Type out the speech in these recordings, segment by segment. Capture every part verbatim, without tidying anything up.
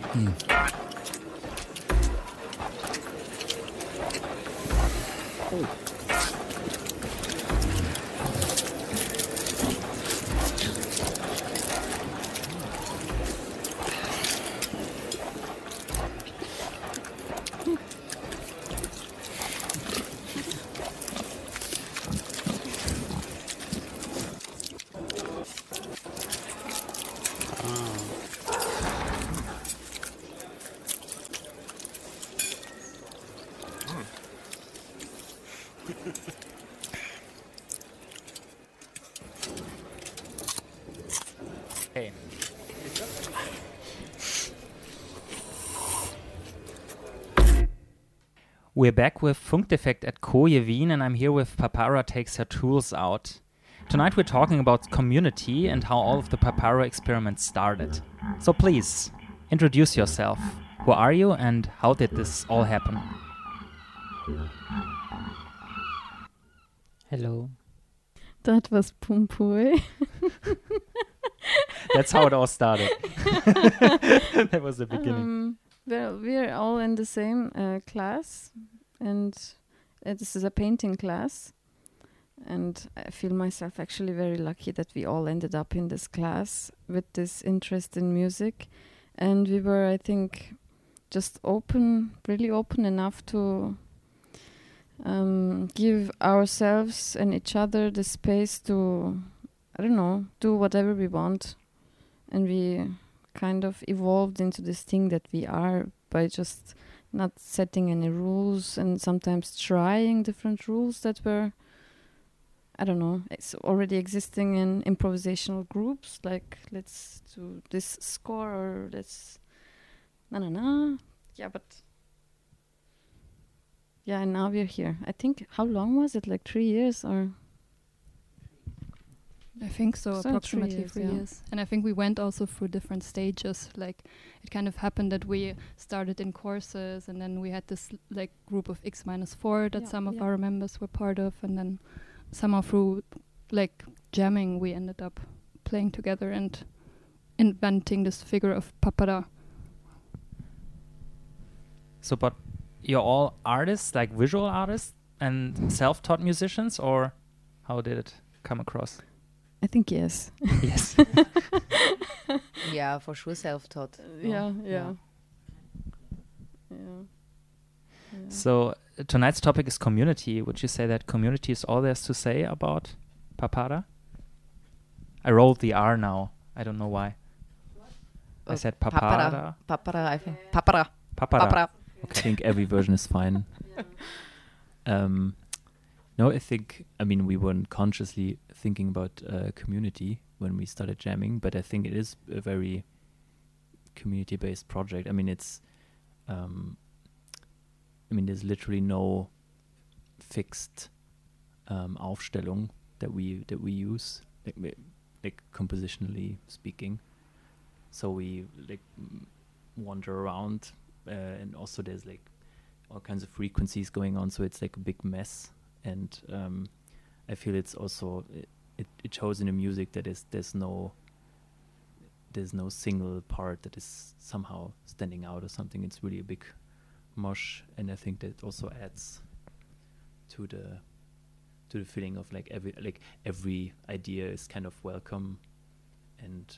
Mm. Oh. Hey. We're back with Funkdefekt at Koje Wien, and I'm here with Papara Takes Her Tools Out. Tonight we're talking about community and how all of the Papara experiments started. So please, introduce yourself. Who are you and how did this all happen? Hello. That was Pumpui. That's how it all started. That was the beginning. Um, well, we're all in the same uh, class, and uh, this is a painting class. And I feel myself actually very lucky that we all ended up in this class with this interest in music. And we were, I think, just open, really open enough to um, give ourselves and each other the space to, I don't know, do whatever we want. And we kind of evolved into this thing that we are by just not setting any rules and sometimes trying different rules that were, I don't know, it's already existing in improvisational groups, like let's do this score or let's na na na. Yeah, but yeah, and now we're here. I think, how long was it? Like three years or? I think so, So approximately three years, three yeah. years. And I think we went also through different stages. Like it kind of happened that we started in courses, and then we had this like group of X minus four that Yeah, some of yeah. our members were part of, and then somehow through like jamming we ended up playing together and inventing this figure of Papara. So, but you're all artists, like visual artists and self-taught musicians, or how did it come across? I think yes. Yes. Yeah, for sure self-taught. Yeah, Yeah. yeah. Yeah. Yeah. So uh, tonight's topic is community. Would you say that community is all there's to say about Papara? I rolled the R now. I don't know why. I Uh, said Papara. Papara. Papara, I think. Papara. Papara. Papara. I think every version is fine. um, no, I think, I mean, we weren't consciously thinking about uh, community when we started jamming, but I think it is a very community-based project. I mean, it's, um, I mean, there's literally no fixed um, Aufstellung that we that we use, like, we- like compositionally speaking. So we like m- wander around, uh, and also there's like all kinds of frequencies going on. So it's like a big mess, and um, I feel it's also it, it, it shows in the music that is there's no there's no single part that is somehow standing out or something. It's really a big mosh, and I think that also adds to the to the feeling of like every like every idea is kind of welcome, and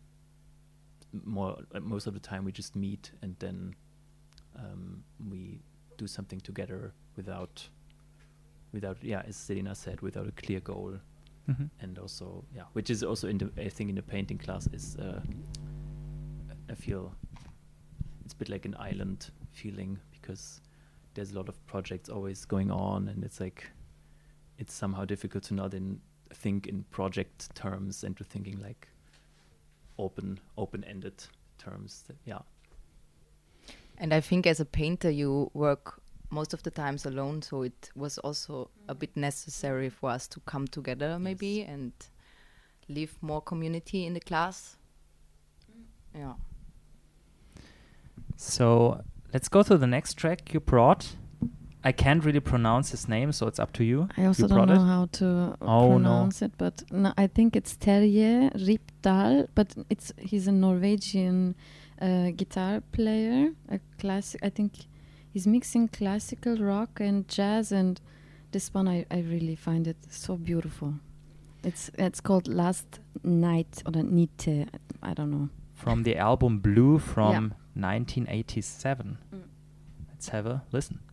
more uh, most of the time we just meet and then um, we do something together without without yeah, as Selina said, without a clear goal. Mhm. And also yeah, which is also in the I think in the painting class is uh, I feel it's a bit like an island feeling, because there's a lot of projects always going on, and it's like it's somehow difficult to not in think in project terms and to thinking like open open-ended terms. That, yeah. And I think as a painter, you work most of the times alone, so it was also a bit necessary for us to come together maybe and leave more community in the class. Yeah. So let's go to the next track you brought. I can't really pronounce his name, so it's up to you. I also You don't brought know it? how to Oh, no. pronounce it, but no, I think it's Terje Ripdal, but it's he's a Norwegian a guitar player, a classic. I think he's mixing classical rock and jazz, and this one I, I really find it so beautiful. It's it's called Last Night or Night. I don't know. From the album Blue from nineteen eighty-seven. Mm. Let's have a listen.